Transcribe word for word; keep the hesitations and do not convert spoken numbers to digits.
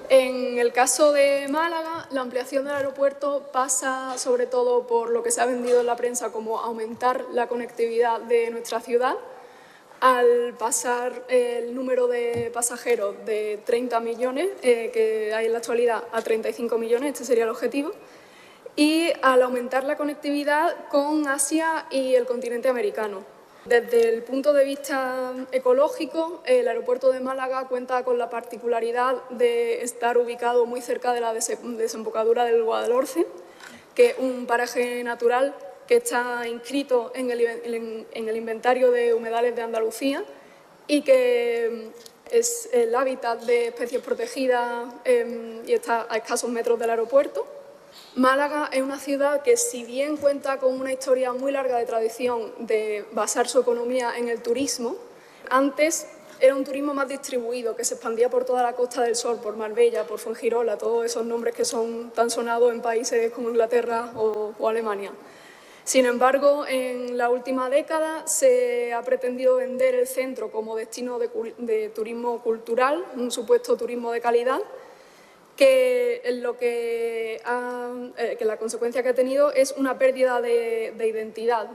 En el caso de Málaga, la ampliación del aeropuerto pasa sobre todo por lo que se ha vendido en la prensa como aumentar la conectividad de nuestra ciudad, al pasar el número de pasajeros de treinta millones eh, que hay en la actualidad a treinta y cinco millones, este sería el objetivo, y al aumentar la conectividad con Asia y el continente americano. Desde el punto de vista ecológico, el aeropuerto de Málaga cuenta con la particularidad de estar ubicado muy cerca de la desembocadura del Guadalhorce, que es un paraje natural que está inscrito en el, en el inventario de humedales de Andalucía y que es el hábitat de especies protegidas eh, y está a escasos metros del aeropuerto. Málaga es una ciudad que, si bien cuenta con una historia muy larga de tradición de basar su economía en el turismo, antes era un turismo más distribuido, que se expandía por toda la Costa del Sol, por Marbella, por Fuengirola, todos esos nombres que son tan sonados en países como Inglaterra o, o Alemania. Sin embargo, en la última década se ha pretendido vender el centro como destino de, de turismo cultural, un supuesto turismo de calidad, que, lo que, ha, eh, que la consecuencia que ha tenido es una pérdida de, de identidad.